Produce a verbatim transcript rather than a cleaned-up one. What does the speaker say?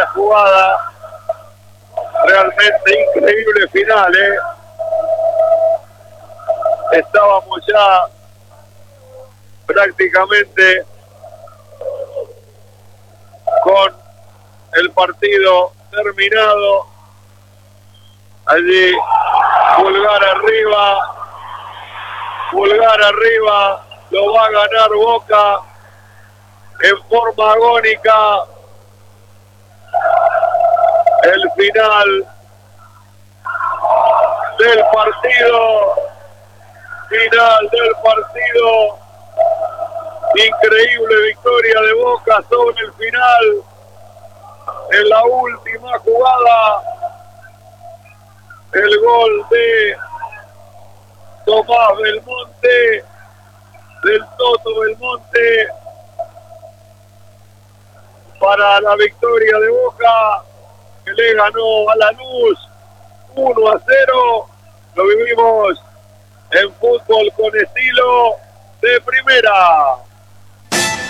esta jugada. Realmente increíble final, ¿eh? Estábamos ya prácticamente con el partido terminado. Allí, pulgar arriba, pulgar arriba, lo va a ganar Boca en forma agónica. El final del partido, final del partido, increíble victoria de Boca sobre el final, en la última jugada, el gol de Tomás Belmonte, del Toto Belmonte, para la victoria de Boca, que le ganó a Lanús uno a cero. Lo vivimos en Fútbol con Estilo de Primera.